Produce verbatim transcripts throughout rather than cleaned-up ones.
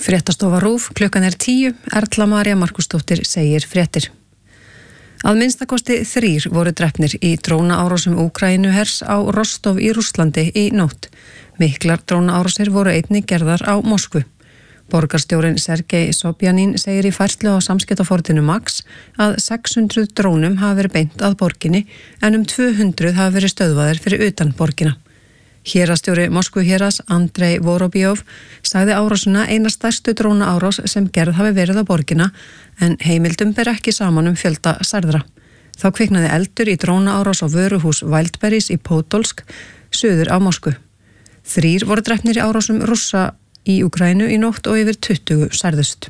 Fréttastofa RÚV, klukkan er tíu, Erla María Markusdóttir segir fréttir. Að minnstakosti þrír voru drepnir í drónaárásum Úkraínuhers á Rostov í Rússlandi í nótt. Miklar drónaárásir voru einnig gerðar á Moskvu. Borgarstjórinn Sergei Sobjanin segir í færslu á samskiptaforritinu Max að sex hundruð drónum hafa verið beint að borginni en um tvö hundruð hafa verið stöðvaðir fyrir utan borgina. Héraðsstjóri Moskvu héraðs Andrei Vorobjov sagði árásuna eina stærstu drónaárás sem gerð hafi verið á borgina en heimildum ber ekki saman um fjölda særðra. Þá kviknaði eldur í drónaárás á vöruhús Wildberries í Podolsk, suður af Moskvu. Þrír voru drepnir í árásum Rússa í Úkraínu í nótt og yfir tuttugu særðust.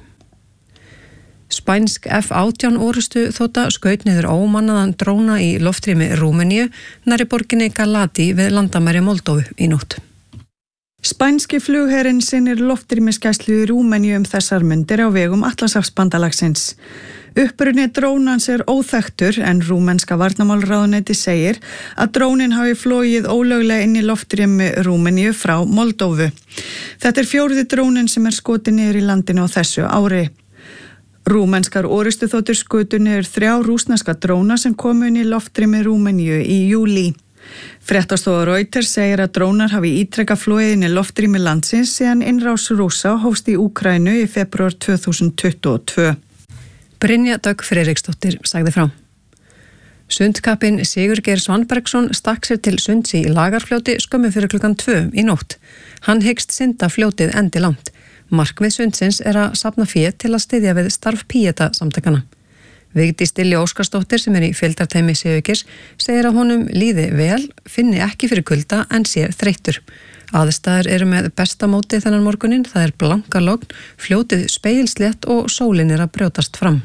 Spænsk F átján orustu þota skaut niður ómannaðan dróna í loftrými Rúmeníu nærri borginni Galati við landamæri Moldóvu í nótt. Spænski flugherinn sinnir loftrýmisgæslu í Rúmeníu um þessar mundir á vegum Atlantshafsbandalagsins. Uppruni drónans er óþekktur en rúmenska varnarmálaráðuneyti segir að drónin hafi flogið ólöglega inn í loftrými Rúmeníu frá Moldóvu. Þetta er fjórði drónin sem er skotið niður í landinu á þessu ári. Rúmenskar orustuþotur skutu niður þrjá rússneska dróna sem komu inn í loftrými Rúmeníu í júlí. Fréttastofa Reuters segir að drónar hafi ítrekað flogið inn í loftrými landsins síðan innrás Rússa hófst í Úkraínu í febrúar tvö þúsund tuttugu og tvö. Brynja Dögg Friðriksdóttir sagði frá. Sundkappinn Sigurgeir Svanbergsson stakk sér til sunds í Lagarfljóti skömmu fyrir klukkan tvö í nótt. Hann hyggst synda fljótið endi langt. Markmið sundsins er að safna fé til að styðja við starf Píeta samtakana. Vigdís Dilli Óskarsdóttir sem er í fylgdarteymi Sigurgeirs segir að honum líði vel, finni ekki fyrir kulda en sé þreyttur. Aðstæður eru með besta móti þennan morguninn, það er blanka logn, fljótið spegilslétt og sólin er að brjótast fram.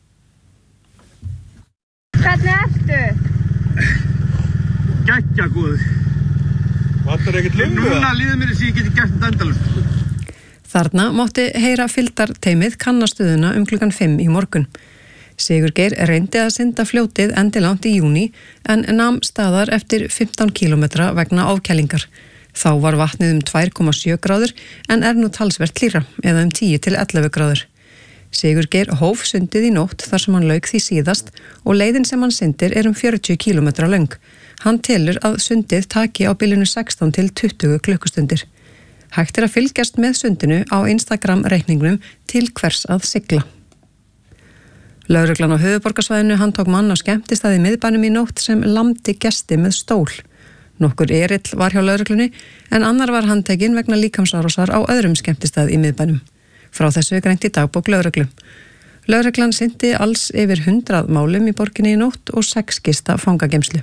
Hvernig ertu? Geggja góð. Vantar ekkert lungu? Núna líður mér þess að ég geti gert þetta endalaust. Þarna mátti heyra fylgdarteymið kannastuðuna um klukkan fimm í morgun. Sigurgeir reyndi að synda fljótið endilangt í júní en nam staðar eftir fimmtán kílómetra vegna ofkælingar. Þá var vatnið um tvö komma sjö gráður en er nú talsvert hlýrra eða um tíu til ellefu gráður. Sigurgeir hóf sundið í nótt þar sem hann lauk því síðast og leiðin sem hann syndir er um fjörutíu kílómetra löng. Hann telur að sundið taki á bilinu sextán til tuttugu klukkustundir. Hægt er að fylgjast með sundinu á Instagram-reikningnum til hvers að sigla. Lögreglan á höfuðborgarsvæðinu handtók mann á skemmtistað í miðbænum í nótt sem lamdi gesti með stól. Nokkur erill var hjá lögreglunni en annar var handtekinn vegna líkamsárásar á öðrum skemmtistað í miðbænum. Frá þessu greint í dagbók lögreglu. Lögreglan sinnti alls yfir hundrað málum í borginni í nótt og sex gista fangageymslu.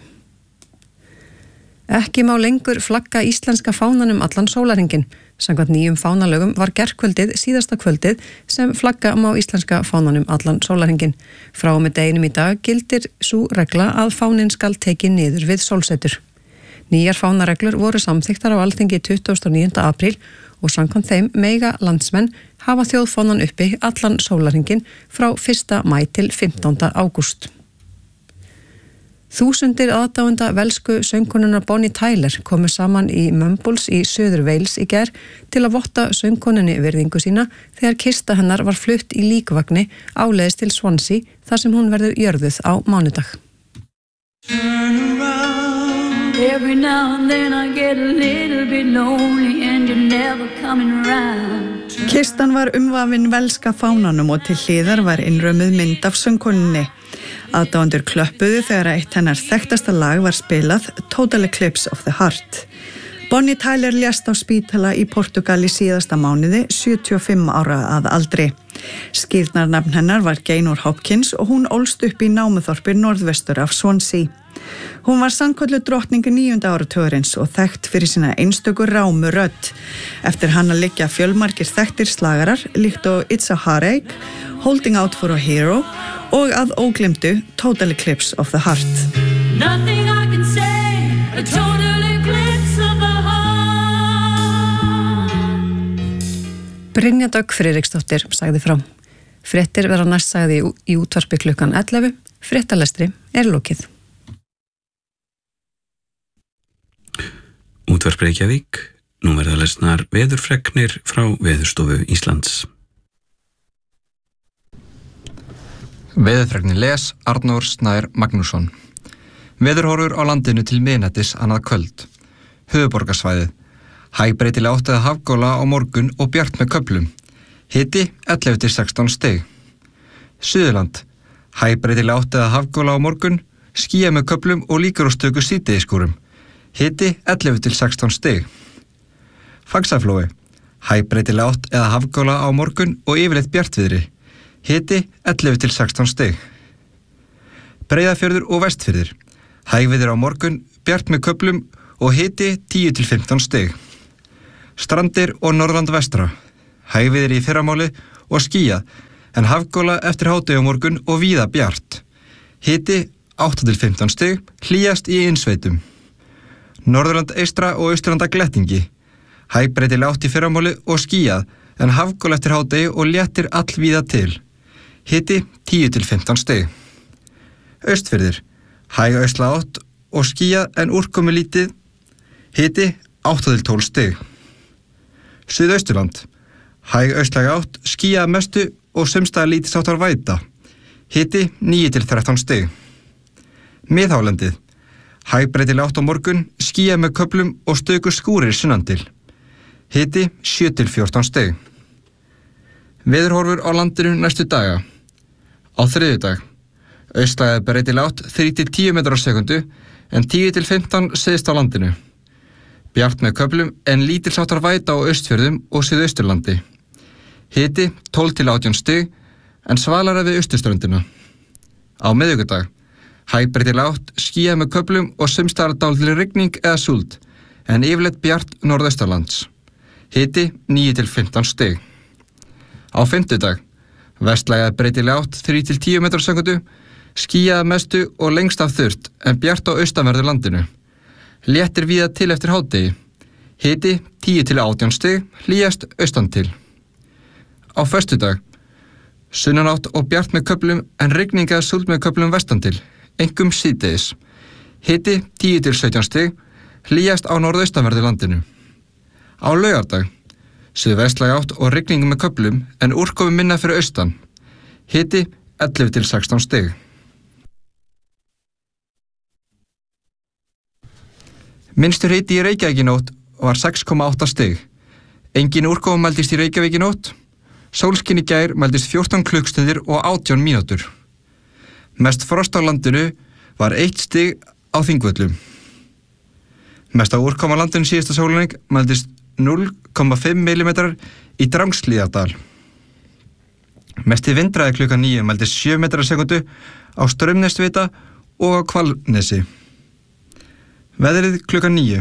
Ekki má lengur flagga íslenska fánanum allan sólarhringinn. Samkvæmt nýjum fánalögum var gærkvöldið síðasta kvöldið sem flagga má íslenska fánanum allan sólarhringinn. Frá og með deginum í dag gildir sú regla að fáninn skal tekið niður við sólsetur. Nýjar fánareglur voru samþykktar á Alþingi tuttugasta og níunda apríl og samkvæmt þeim mega landsmenn hafa þjóðfánan uppi allan sólarhringinn frá fyrsta maí til fimmtánda ágúst. Þúsundir aðdáenda velsku söngkonunnar Bonnie Tyler komu saman í Mumbles í Suður Wales í gær til að votta söngkonunni virðingu sína þegar kista hennar var flutt í líkvagni áleiðis til Swansea þar sem hún verður jörðuð á mánudag. Every now and then I get a little bit lonely and you're never coming around. Kistan var umvafin velska fánanum og til hliðar var innrömmuð mynd af söngkonunni. Aðdáendur klöppuðu þegar eitt hennar þekktasta lag var spilað Total Eclipse of the Heart. Bonnie Tyler lést á spítala í Portugal í síðasta mánuði, sjötíu og fimm ára að aldri. Skírnarnafn hennar var Gaynor Hopkins og hún ólst upp í námuþorpi norðvestur af Swansea. Hún var sannkölluð drottningu níunda áratugurins og þekkt fyrir sína einstöku rámu rödd. Eftir hana liggja fjölmargir þekktir slagarar líkt og It's a Heartache, Holding Out for a Hero og að óglemdu Total Eclipse of the Heart. Nothing I can say, a total eclipse of the heart. Brynja Dögg Friðriksdóttir sagði frá. Fréttir verða næst sagði í útvarpi klukkan ellefu. Fréttalestri er lokið. Útvarp Reykjavík, nú verða lesnar veðurfregnir frá Veðurstofu Íslands. Veðurfregnir les Arnór Snær Magnússon. Veðurhorfur á landinu til miðnættis annað kvöld. Höfuðborgarsvæðið. Hægbreytileg átt eða hafgóla á morgun og bjart með köflum. Hiti ellefu til sextán stig. Suðurland. Hægbreytileg átt eða hafgóla á morgun, skýjað með köflum og líkur á stöku síðdegisskúrum. Hiti ellefu til sextán stig. Faxaflói. Hægbreytileg átt eða hafgóla á morgun og yfirleitt bjartviðri. Hiti ellefu til sextán stig. Breiðafjörður og Vestfirðir. Hægviðri á morgun, bjart með köflum og hiti tíu til fimmtán stig. Strandir og Norðurland vestra. Hægviðri í fyrramáli og skýjað, en hafgóla eftir hádegi á morgun og víða bjart. Hiti átta til fimmtán stig, hlýjast í innsveitum. Norðurland eystra og Austurlanda glettingi. Hægbreytileg átt í fyrramáli og skýjað, en hafgóla eftir hádegi og léttir allvíða til. Hiti tíu til fimmtán stig. Austfirðir. Hæg austlæg átt og skýjað en úrkomu lítið. Hiti átta til tólf stig. Suðausturland. Hæg austlæg átt, skýjað mestu og sumstaðar lítils háttar væta. Hiti níu til þrettán stig. Miðhálendið. Hægbreytileg átt á morgun, skýjað með köflum og stöku skúrir sunnandil. Hiti sjö til fjórtán stig. Veðurhorfur á landinu næstu daga. Á þriðjudag. Austlæg breytileg átt þrír til tíu metrar á sekundu en tíu til fimmtán syðst á landinu. Bjart með köflum en lítils háttar væta á Austfjörðum og Suðausturlandi. Hiti tólf til átján stig en svalara við austurströndina. Á miðvikudag. Hægbreytileg átt, skýjað með köflum og sumstaðar dálítil rigning eða súld en yfirleitt bjart norðaustanlands. Hiti níu til fimmtán stig. Á fimmtudag. Vestlæg breytileg átt þrír til tíu metrar á sekundu, skýjað mestu og lengst af þurrt en bjart á austanverðu landinu. Léttir víða til eftir hádegi. Hiti tíu til átján stig, hlýjast austan til. Á föstudag. Sunnanátt og bjart með köflum en rigning eða súld með köflum vestan til, einkum síðdegis. Hiti tíu til sautján stig, hlýjast á norðaustanverðu landinu. Á laugardag. Suðvestlæg átt og rigning með köflum en úrkomu minna fyrir austan. Hiti ellefu til sextán stig. Minnstur hiti í Reykjavík í nótt var sex komma átta stig. Engin úrkoma mældist í Reykjavík í nótt. Sólskin í gær mældist fjórtán klukkstundir og átján mínútur. Mest frost á landinu var eitt stig á Þingvöllum. Mest á úrkoma á landinu síðasta sólarhring mældist núll komma fimm millimetrar í Drangshlíðardal. Mesti vindræði klukkan níu mældist sjö metrar á sekundu á Straumnesvita og á Hvalnesi. Veðrið klukkan níu.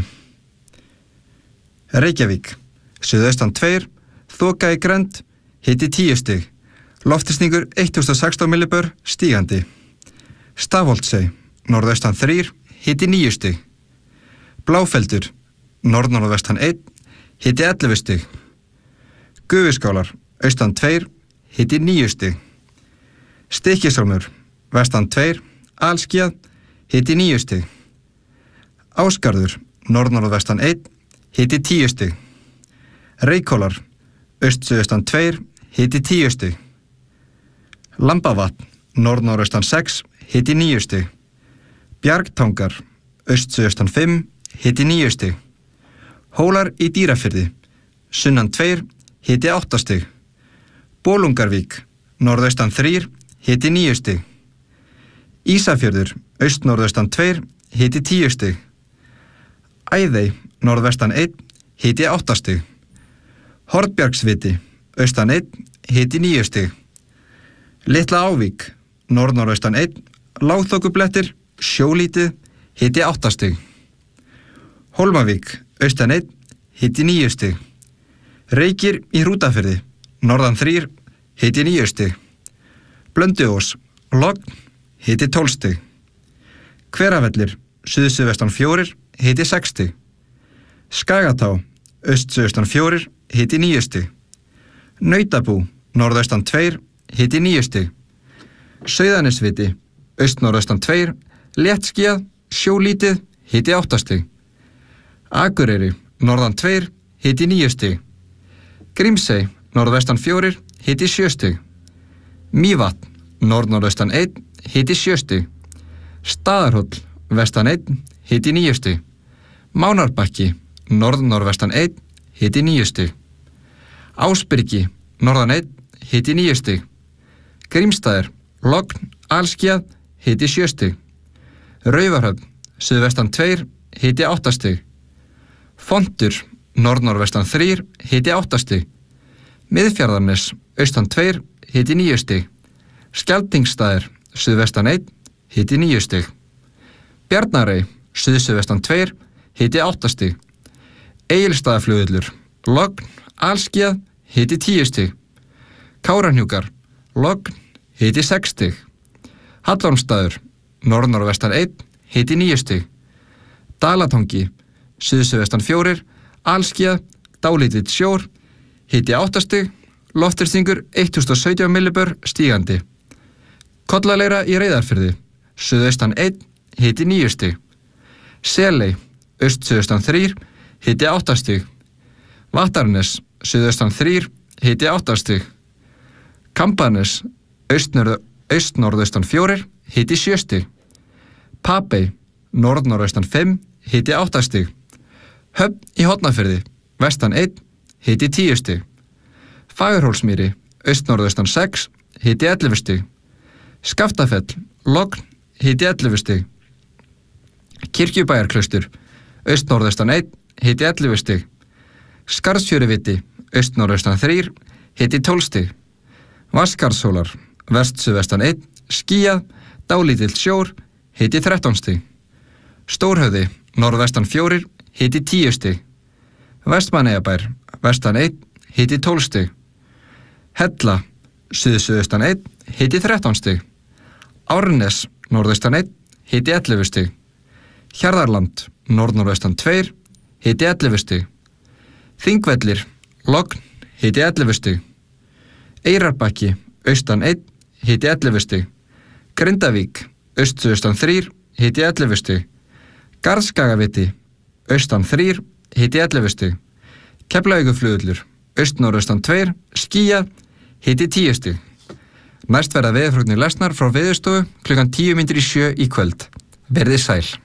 Reykjavík. Suðaustan tveir, þoka í grennd, hiti tíu stig. Lofthýstingur eitt þúsund og sextán millibör, stígandi. Stafholtsey. Norðaustan þrír, hiti níu stig. Bláfeldur. Norðnorðvestan einn, hiti ellefu stig. Gufuskálar. Austan tveir, hiti níu stig. Stykkishólmur. Vestan tveir, alskýjað, hiti níu stig. Ásgarður. Norðnorðvestan einn, hiti tíu stig. Reykhólar. Austsuðaustan tveir, hiti tíu stig. Lambavatn. Norðnorðaustan sex, hiti níu stig. Bjargtangar. Austsuðaustan fimm, hiti níu stig. Hólar í Dýrafirði. Sunnan tveir, hiti átta stig. Bolungarvík. Norðaustan þrír, hiti níu stig. Ísafjörður. Austnorðaustan tveir, hiti tíu stig. Æðey. Norðvestan einn, hiti átta stig. Hornbjargsviti. Austan einn, hiti níu stig. Litla Ávík. Norðnorðaustan einn, lágþokublettir, sjólítið, hiti átta stig. Hólmavík. Austan einn, hiti níu stig. Reykir í Hrútafirði. Norðan þrír, hiti níu stig. Blönduós. Logn, hiti tólf stig. Hveravellir. Suðsuðvestan fjórir, hiti sex stig. Skagatá. Austsuðvestan fjórir, hiti níu stig. Nautabú. Norðaustan tveir, hiti níu stig. Sauðanesviti. Austnorðaustan tveir, léttskýjað, sjólítið, hiti átta stig. Akureyri. Norðan tveir, hiti níu stig. Grímsey. Norðvestan fjórir, hiti sjö stig. Mývatn. norð-norðaustan einn, hiti sjö stig. Staðarhóll, vestan einn, hiti níu stig. Mánárbakki, norð-norðvestan einn, hiti níu stig. Ásbyrgi, norðan einn, hiti níu stig. Grímsstaðir, logn, alskýjað, hiti sjö stig. Raufarhöfn, suðvestan tveir, hiti átta stig. Fontur, norð-norðvestan þrír, hiti átta stig. Miðfjarðarnes, austan tveir, hiti níu stig. Skjaldingsstaðir, suðvestan einn, hiti níu stig. Bjarnarey, suðsuðvestan tveir, hiti átta stig. Egilsstaðaflugvöllur, logn, alskýjað, hiti tíu stig. Kárahnjúkar, logn, hiti sex stig. Hallormsstaður, norð-norðvestan einn, hiti níu stig. Dalatangi, suðsuðvestan fjórir, alskýjað, dálítill sjór, hiti átta stig. Loftþrýstingur eitt þúsund og sautján millibör stígandi. Kollaleira í Reyðarfirði, suðaustan einn, hiti níu stig. Seley, austsuðaustan þrír, hiti átta stig. Vattarnes, suðaustan þrír, hiti átta stig. Kambanes, austnorðaustan fjórir, hiti sjö stig. Papey, norð-norðaustan fimm, hiti átta stig. Höfn í Hornafirði, vestan einn, hiti tíu stig. Fagurhólsmýri, austnorðaustan sex, hiti ellefu stig. Skaftafell, logn, hiti ellefu stig. Kirkjubæjarklaustur, austnorðaustan einn, hiti ellefu stig. Skarðsfjöruviti, austnorðaustan þrír, hiti tólf stig. Vatnskarðshólar, vestsuðvestan einn, skýjað, dálítill sjór, hiti þrettán stig. Stórhöfði, norðvestan fjórir, hiti tíu stig. Vestmannaeyjabær, vestan einn, hiti tólf stig. Hella, suðsuðaustan einn, hiti þrettán stig. Árnes, norðaustan einn, hiti ellefu stig. Hjarðarland, norð-norðvestan tveir, hiti ellefu stig. Þingvellir, logn, hiti ellefu stig. Eyrarbakki, austan einn, hiti ellefu stig. Grindavík, austsuðaustan þrír, hiti ellefu stig. Garðskagaviti, austan þrír, hiti ellefu stig. Keflavíkurflugvöllur, austnorðaustan tveir, skýjað, hiti tíu stig. Næst verða veðurfregnir lesnar frá Veðurstofu klukkan tíu mínútur í sjö í kvöld. Verðið sæl.